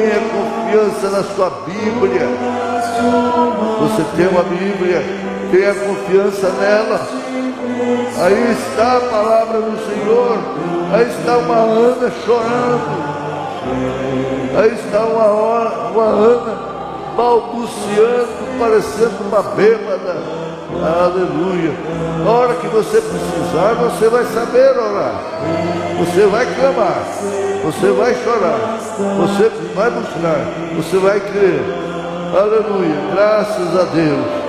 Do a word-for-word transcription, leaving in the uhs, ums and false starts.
Tenha confiança na sua Bíblia. Você tem uma Bíblia, tenha confiança nela. Aí está a palavra do Senhor. Aí está uma Ana chorando. Aí está uma, hora, uma Ana balbuciando, parecendo uma bêbada. Aleluia. Na hora que você precisar, você vai saber orar. Você vai clamar. Você vai chorar. Você vai buscar. Você vai crer. Aleluia. Graças a Deus.